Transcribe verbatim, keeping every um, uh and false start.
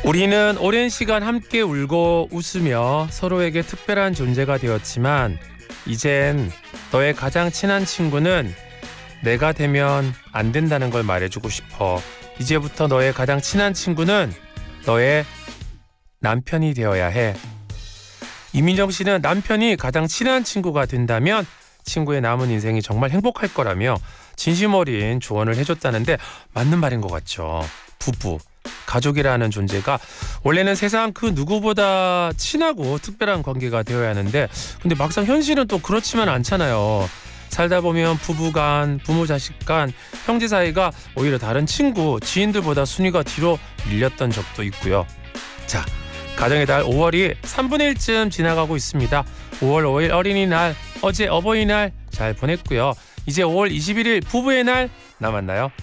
우리는 오랜 시간 함께 울고 웃으며 서로에게 특별한 존재가 되었지만 이젠 너의 가장 친한 친구는 내가 되면 안 된다는 걸 말해주고 싶어. 이제부터 너의 가장 친한 친구는 너의 남편이 되어야 해. 이민정 씨는 남편이 가장 친한 친구가 된다면 친구의 남은 인생이 정말 행복할 거라며 진심 어린 조언을 해줬다는데 맞는 말인 것 같죠. 부부, 가족이라는 존재가 원래는 세상 그 누구보다 친하고 특별한 관계가 되어야 하는데 근데 막상 현실은 또 그렇지만 않잖아요. 살다 보면 부부간, 부모 자식 간, 형제 사이가 오히려 다른 친구, 지인들보다 순위가 뒤로 밀렸던 적도 있고요. 자, 가정의 달 오월이 삼분의 일쯤 지나가고 있습니다. 오월 오일 어린이날, 어제 어버이날 잘 보냈고요. 이제 오월 이십일일 부부의 날 남았나요?